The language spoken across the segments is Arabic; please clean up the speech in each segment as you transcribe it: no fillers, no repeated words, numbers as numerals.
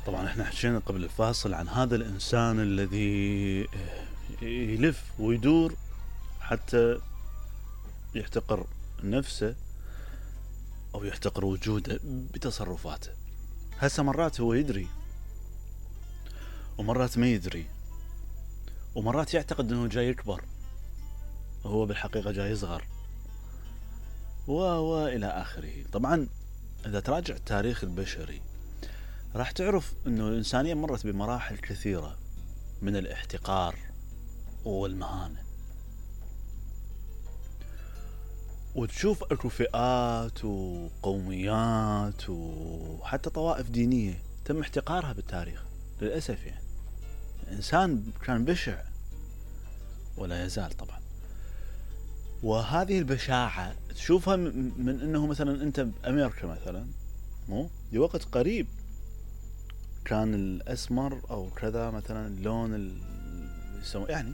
طبعا احنا حكينا قبل الفاصل عن هذا الإنسان الذي يلف ويدور حتى يحتقر نفسه أو يحتقر وجوده بتصرفاته. هسه مرات هو يدري ومرات ما يدري، ومرات يعتقد أنه جاي يكبر وهو بالحقيقة جاي يصغر إلى آخره. طبعا إذا تراجع التاريخ البشري راح تعرف أنه الإنسانية مرت بمراحل كثيرة من الاحتقار والمهانة، وتشوف اكو فئات وقوميات وحتى طوائف دينية تم احتقارها بالتاريخ للأسف. يعني الإنسان كان بشع ولا يزال طبعا، وهذه البشاعة تشوفها من انه مثلا انت بأمريكا مثلا مو لوقت قريب كان الأسمر او كذا مثلا اللون يعني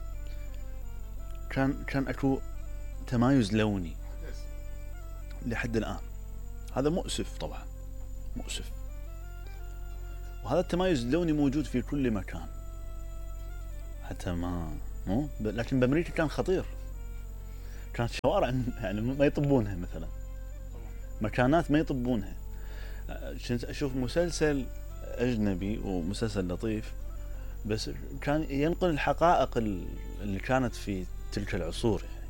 كان اكو تمايز لوني لحد الآن. هذا مؤسف طبعا، مؤسف. وهذا التمايز اللوني موجود في كل مكان، حتى مو لكن بأمريكا كان خطير. كانت شوارع يعني ما يطبونها، مثلا مكانات ما يطبونها. كنت أشوف مسلسل أجنبي ومسلسل لطيف، بس كان ينقل الحقائق اللي كانت في تلك العصور، يعني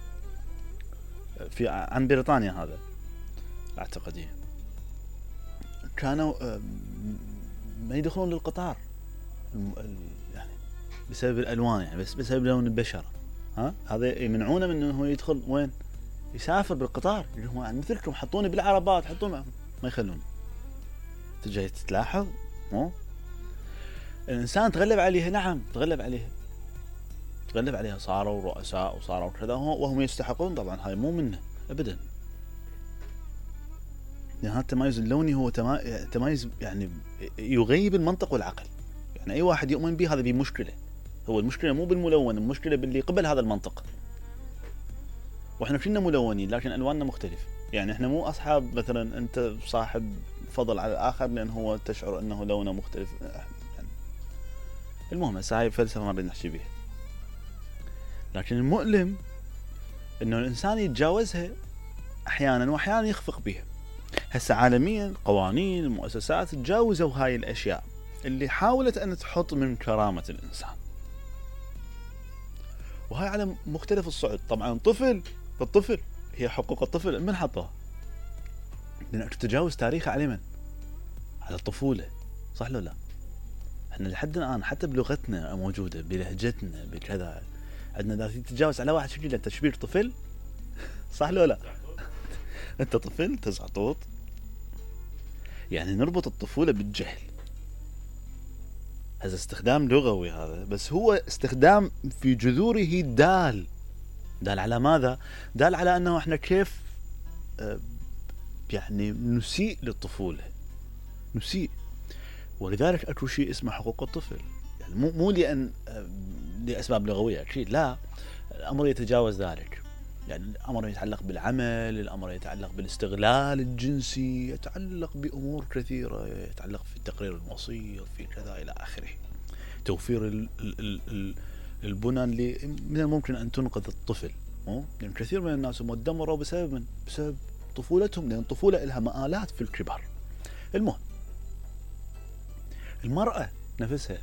في عن بريطانيا. هذا أعتقد كانوا ما يدخلون للقطار يعني بسبب الألوان، يعني بس بسبب لون البشرة. هذا يمنعونه من انه يدخل وين يسافر بالقطار. يقولون يعني مثلكم حطوني بالعربات، حطوني ما يخلون. تجي تلاحظ الإنسان تغلب عليها. نعم تغلب عليها صاروا رؤساء وصاروا كذا وهم يستحقون. طبعا هاي مو منه أبدا، لأن هذا التمايز اللوني هو تمايز يعني يغيب المنطق والعقل. يعني أي واحد يؤمن به هذا به مشكلة. هو المشكلة مو بالملون، المشكلة باللي قبل هذا المنطق. واحنا كلنا ملونين لكن ألواننا مختلفة. يعني احنا مو أصحاب، مثلا أنت صاحب فضل على الآخر لأن هو تشعر أنه لونه مختلف. يعني المهم هاي فلسفة ما نريد نحكي بيها، لكن المؤلم أنه الإنسان يتجاوزها أحيانا وأحيانا يخفق بها. هسه عالميا قوانين المؤسسات تجاوزوا هاي الأشياء اللي حاولت أن تحط من كرامة الإنسان، وهاي على مختلف الصعد. طبعا الطفل هي حقوق الطفل من حطها، لأنك تتجاوز تاريخه على من؟ على الطفولة، صح لو لا؟ احنا لحد الآن حتى بلغتنا موجودة، بلهجتنا، بكذا عندنا إذا تتجاوز على واحد شكله أنت تشبيه طفل، صح لو لا؟ أنت طفل تزعطوط. يعني نربط الطفولة بالجهل. هذا استخدام لغوي هذا، بس هو استخدام في جذوره دال على ماذا؟ دال على أنه احنا كيف يعني نسيء للطفولة، نسيء. ولذلك أكو شيء اسمه حقوق الطفل. يعني مو لأن لأسباب لغوية أكيد، لا، الأمر يتجاوز ذلك. يعني الأمر يتعلق بالعمل، الأمر يتعلق بالاستغلال الجنسي، يتعلق بأمور كثيرة، يتعلق في تقرير المصير، في كذا إلى آخره. توفير البنى اللي من الممكن أن تنقذ الطفل. يعني كثير من الناس دمروا بسبب طفولتهم، لأن الطفولة لها مآلات في الكبار. المهم المرأة نفسها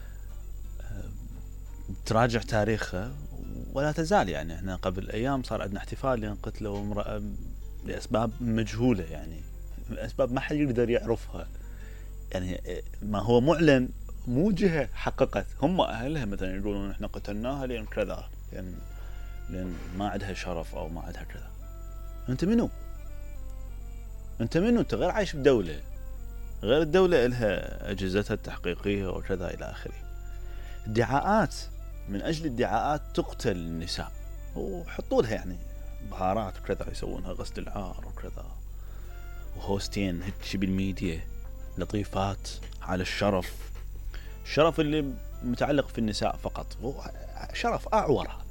تراجع تاريخها ولا تزال. يعني احنا قبل أيام صار عندنا احتفال لأن قتلوا امرأة لأسباب مجهولة، يعني أسباب ما حد يقدر يعرفها. يعني ما هو معلن، مو جهة حققت، هم أهلها مثلا يقولون احنا قتلناها لأن كذا، لأن ما عندها شرف أو ما عندها كذا. أنت منو؟ أنت غير عايش بدولة، غير الدولة إلها أجهزتها التحقيقية وكذا إلى آخره. ادعاءات، من أجل الادعاءات تقتل النساء، وحطوا لها يعني بهارات وكذا، يسوونها غسل العار وكذا، وهوستين هيك بالميديا لطيفات على الشرف اللي متعلق في النساء فقط. شرف أعور هذا.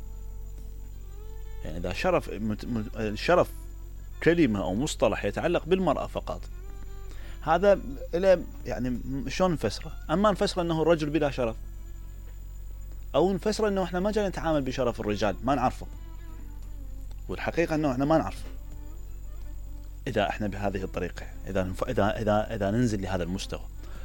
يعني إذا الشرف كلمة أو مصطلح يتعلق بالمرأة فقط، هذا إلى يعني شلون نفسره؟ أما نفسره أنه الرجل بلا شرف، أو نفسره أنه إحنا ما جاي نتعامل بشرف الرجال، ما نعرفه، والحقيقة أنه إحنا ما نعرفه. إذا إحنا بهذه الطريقة، إذا ننزل لهذا المستوى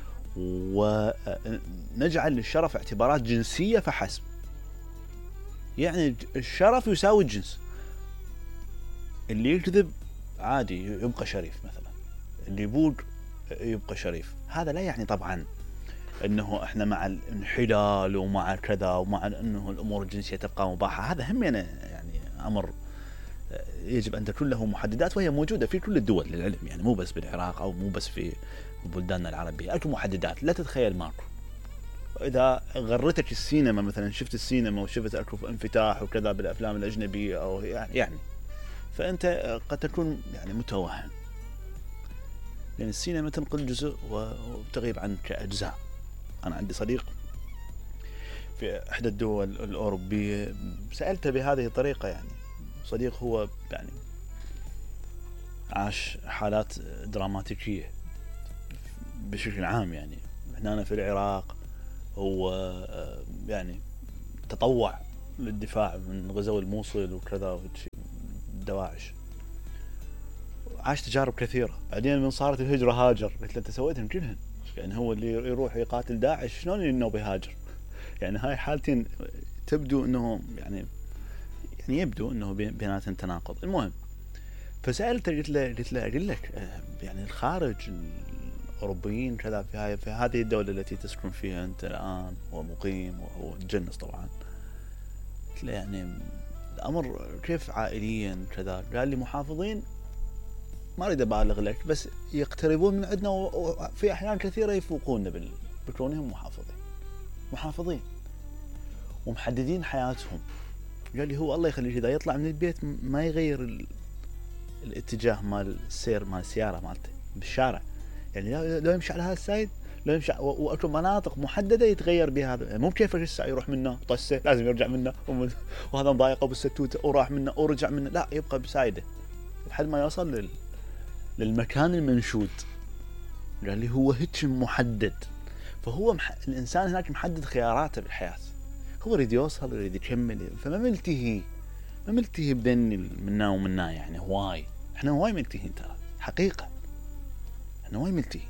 ونجعل للشرف اعتبارات جنسية فحسب، يعني الشرف يساوي الجنس. اللي يكذب عادي يبقى شريف مثلا، اللي يبوق يبقى شريف. هذا لا يعني طبعا انه احنا مع الانحلال ومع كذا ومع انه الامور الجنسيه تبقى مباحه. هذا هم يعني امر يجب ان تكون له محددات، وهي موجوده في كل الدول للعلم، يعني مو بس بالعراق او مو بس في بلداننا العربيه، اكو محددات لا تتخيل ماكو. اذا غرتك السينما مثلا، شفت السينما وشفت اكو انفتاح وكذا بالافلام الاجنبيه او يعني فانت قد تكون يعني متوهم، لان السينما تنقل جزء وتغيب عنك اجزاء. انا عندي صديق في احدى الدول الاوروبيه سالته بهذه الطريقه، يعني صديق هو يعني عاش حالات دراماتيكيه بشكل عام، يعني هنا في العراق هو يعني تطوع للدفاع من غزو الموصل وكذا دواعش، عاش تجارب كثيرة. بعدين من صارت الهجرة هاجر. قلت له انت سويتهم كلهن، يعني هو اللي يروح يقاتل داعش شلون انه بيهاجر؟ يعني هاي حالتين تبدو انه يعني يبدو انه بيناتهم تناقض. المهم فسألته قلت له اقول لك يعني الخارج الاوروبيين كذا في هذه الدولة التي تسكن فيها انت الان ومقيم وتجنس طبعا، قلت له يعني الامر كيف عائليا كذا؟ قال لي محافظين، ما اريد ابالغ لك بس يقتربون من عندنا وفي احيان كثيره يفوقوننا بكونهم محافظين ومحددين حياتهم. قال لي هو الله يخليه اذا يطلع من البيت ما يغير الاتجاه مال السير مال السياره مالته بالشارع، يعني لو يمشي على هذا السايد لو يمشي، واكو مناطق محدده يتغير بهذا، مو بكيف الساعه يروح منه طسه لازم يرجع منه وهذا مضايقه بالستوته وراح منه ورجع منه، لا يبقى بسايده لحد ما يوصل للمكان المنشود. قال لي هو هيك محدد، فهو الإنسان هناك محدد خياراته بالحياة، هو يريد يوصل يريد يكمل، فما ملتهي بين منا ومنا، يعني هواي احنا هواي ملتهين ترى حقيقة، احنا هواي ملتهين.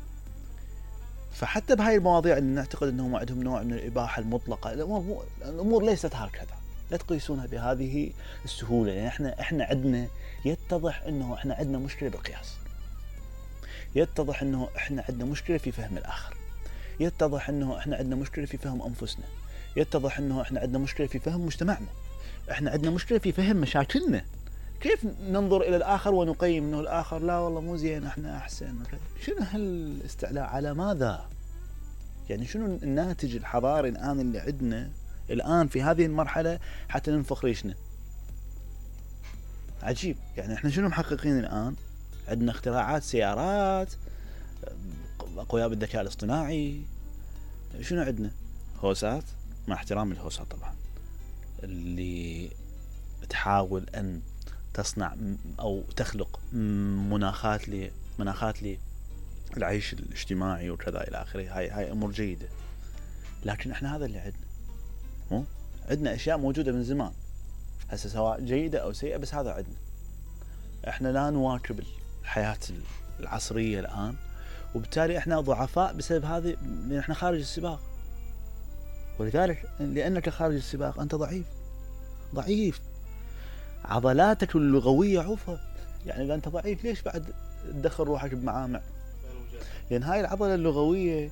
فحتى بهاي المواضيع اللي نعتقد انهم عندهم نوع من الإباحة المطلقة، الأمور ليست هكذا، لا تقيسونها بهذه السهولة. يعني احنا عندنا يتضح انه احنا عندنا مشكلة بالقياس، يتضح انه احنا عندنا مشكلة في فهم الآخر، يتضح انه احنا عندنا مشكلة في فهم انفسنا، يتضح انه احنا عندنا مشكلة في فهم مجتمعنا، احنا عندنا مشكلة في فهم مشاكلنا. كيف ننظر الى الآخر ونقيم انه الآخر لا والله مو زين احنا احسن؟ شنو هالاستعلاء على ماذا؟ يعني شنو الناتج الحضاري الآن اللي عندنا الآن في هذه المرحلة حتى ننفخ ريشنا؟ عجيب. يعني احنا شنو محققين الآن؟ عندنا اختراعات سيارات، أقوياء بالذكاء الاصطناعي، شنو عندنا؟ هوسات، مع احترام الهوسات طبعا، اللي تحاول أن تصنع أو تخلق مناخات للعيش الاجتماعي وكذا إلى آخره. هاي أمور جيدة، لكن احنا هذا اللي عندنا، عندنا أشياء موجودة من زمان هسه سواء جيدة أو سيئة، بس هذا عندنا. احنا لا نواكب الحياة العصرية الآن، وبالتالي احنا ضعفاء بسبب هذه، لأن احنا خارج السباق. ولذلك لأنك خارج السباق أنت ضعيف، عضلاتك اللغوية عوفة. يعني إذا أنت ضعيف ليش بعد تدخل روحك بمعامع؟ لأن هاي العضلة اللغوية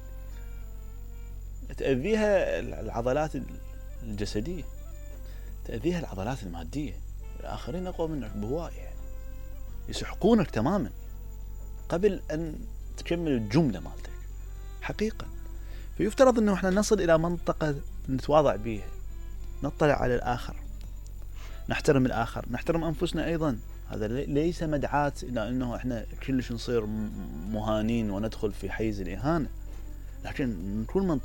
تأذيها العضلات الجسدية، تأذيها العضلات المادية. الآخرين أقوى منك بهواية، يسحقونك تماما قبل أن تكمل الجملة مالتك حقيقة. فيفترض أنه احنا نصل إلى منطقة نتواضع بيها، نطلع على الآخر، نحترم الآخر، نحترم أنفسنا أيضا. هذا ليس مدعاة إلى أنه احنا كلش نصير مهانين وندخل في حيز الإهانة، لكن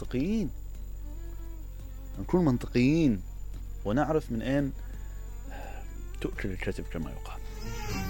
نكون منطقيين ونعرف من أين تؤكل الكتف كما يقال.